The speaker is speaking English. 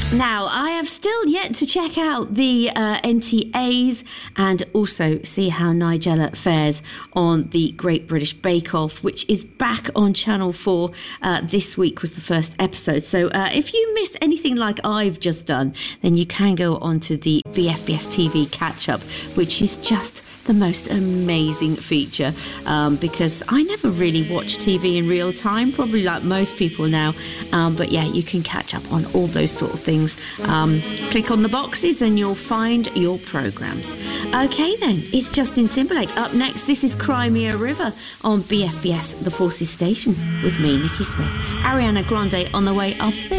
Now, I have still yet to check out the NTAs and also see how Nigella fares on the Great British Bake Off, which is back on Channel 4. This week was the first episode. So if you miss anything like I've just done, then you can go on to the BFBS TV catch-up, which is just the most amazing feature because I never really watch TV in real time, probably like most people now. But yeah, you can catch up on all those sort of things. Click on the boxes and you'll find your programmes. Okay then, it's Justin Timberlake. Up next, this is Cry Me a River on BFBS The Forces Station with me, Nikki Smith. Ariana Grande on the way after this.